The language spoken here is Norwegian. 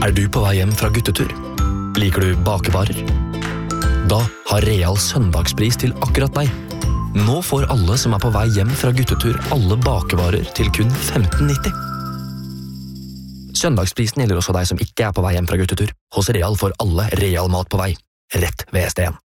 Er du på vei hjem fra guttetur? Liker du bakevarer? Da har Real søndagspris til akkurat deg. Nå får alle som er på vei hjem fra guttetur alle bakevarer til kun 15,90. Søndagsprisen gjelder også deg som ikke er på vei hjem fra guttetur. Hos Real får alle Real mat på vei, rett ved SD1.